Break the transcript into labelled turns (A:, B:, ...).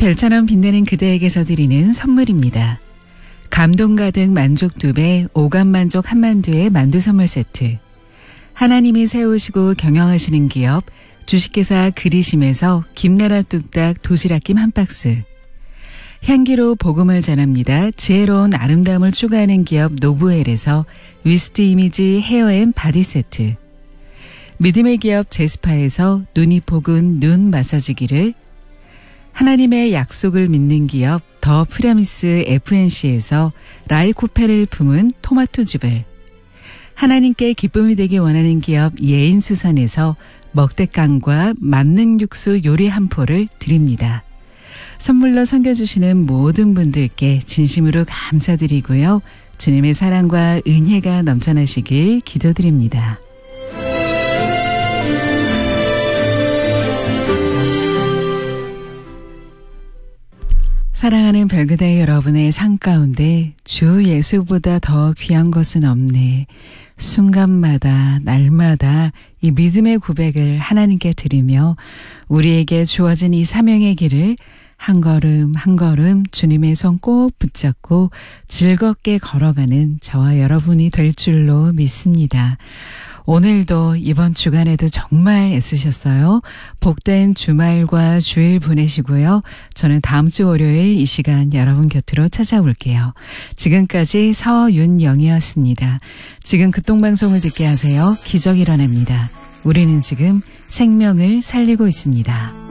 A: 별처럼 빛나는 그대에게서 드리는 선물입니다. 감동 가득 만족 2배, 오감 만족 한만두의 만두 선물 세트. 하나님이 세우시고 경영하시는 기업 주식회사 그리심에서 김나라 뚝딱 도시락김 한 박스. 향기로 복음을 전합니다. 지혜로운 아름다움을 추구하는 기업 노브웰에서 위스트 이미지 헤어앤 바디 세트. 믿음의 기업 제스파에서 눈이 포근 눈 마사지기를, 하나님의 약속을 믿는 기업 더 프라미스 FNC에서 라이코페를 품은 토마토즙을, 하나님께 기쁨이 되기 원하는 기업 예인수산에서 먹대깡과 만능 육수 요리 한 포를 드립니다. 선물로 섬겨주시는 모든 분들께 진심으로 감사드리고요. 주님의 사랑과 은혜가 넘쳐나시길 기도드립니다. 사랑하는 별그대 여러분의 삶 가운데 주 예수보다 더 귀한 것은 없네. 순간마다 날마다 이 믿음의 고백을 하나님께 드리며 우리에게 주어진 이 사명의 길을 한 걸음 한 걸음 주님의 손 꼭 붙잡고 즐겁게 걸어가는 저와 여러분이 될 줄로 믿습니다. 오늘도 이번 주간에도 정말 애쓰셨어요. 복된 주말과 주일 보내시고요. 저는 다음 주 월요일 이 시간 여러분 곁으로 찾아올게요. 지금까지 서윤영이었습니다. 지금 극동방송을 듣게 하세요. 기적이 일어납니다. 우리는 지금 생명을 살리고 있습니다.